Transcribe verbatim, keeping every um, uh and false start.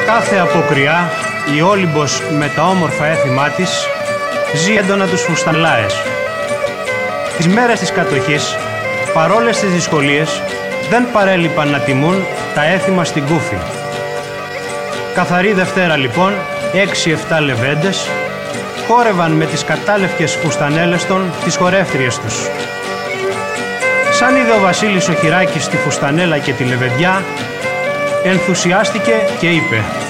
Κάθε αποκριά η Όλυμπος με τα όμορφα έθιμά της ζει έντονα τους φουστανλάες. Τις μέρες της κατοχής, παρόλες τις δυσκολίες, δεν παρέλειπαν να τιμούν τα έθιμα στην Κούφη. Καθαρή Δευτέρα λοιπόν, έξι εφτά λεβέντες χόρευαν με τις κατάλευκες φουστανέλες των τις χορεύτριες τους. Σαν είδε ο Βασίλης ο Χειράκης τη φουστανέλα και τη λεβεντιά, ενθουσιάστηκε και είπε: